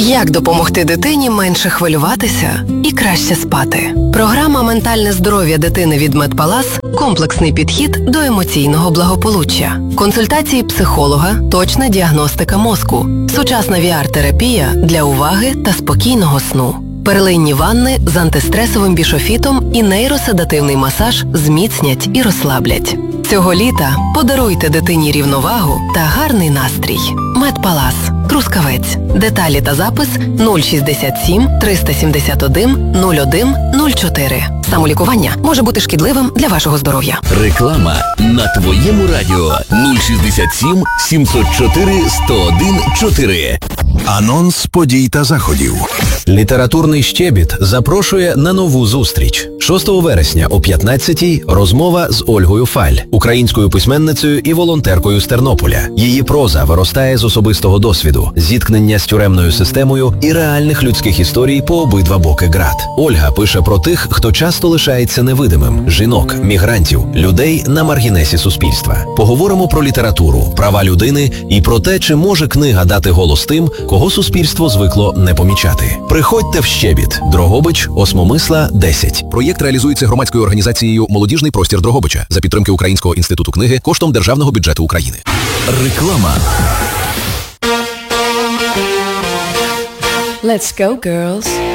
Як допомогти дитині менше хвилюватися і краще спати? Програма «Ментальне здоров'я дитини» від Медпалас – комплексний підхід до емоційного благополуччя. Консультації психолога, точна діагностика мозку, сучасна VR-терапія для уваги та спокійного сну. Перлинні ванни з антистресовим бішофітом і нейроседативний масаж зміцнять і розслаблять. Цього літа подаруйте дитині рівновагу та гарний настрій. Медпалас. Трускавець. Деталі та запис 067 371 01 04. Самолікування може бути шкідливим для вашого здоров'я. Реклама на твоєму радіо 067 704 101 4. Анонс подій та заходів. Літературний щебіт запрошує на нову зустріч. 6 вересня о 15-й розмова з Ольгою Фаль, українською письменницею і волонтеркою з Тернополя. Її проза виростає з особистого досвіду, зіткнення з тюремною системою і реальних людських історій по обидва боки ґрат. Ольга пише про тих, хто часто лишається невидимим – жінок, мігрантів, людей на маргінесі суспільства. Поговоримо про літературу, права людини і про те, чи може книга дати голос тим, кого суспільство звикло не помічати. Приходьте в щебіт. Дрогобич, Осмомисла, 10. Проєкт реалізується громадською організацією «Молодіжний простір Дрогобича» за підтримки Українського інституту книги коштом Державного бюджету України. Реклама. Let's go, girls.